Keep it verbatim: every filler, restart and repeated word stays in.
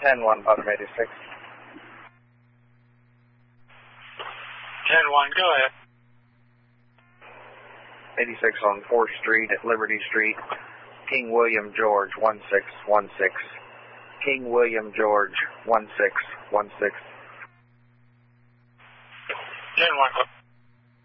ten one, bottom eighty-six. ten one, go ahead. eighty-six on fourth Street at Liberty Street. King William George, one six one six. King William George, one six one six. ten one, go.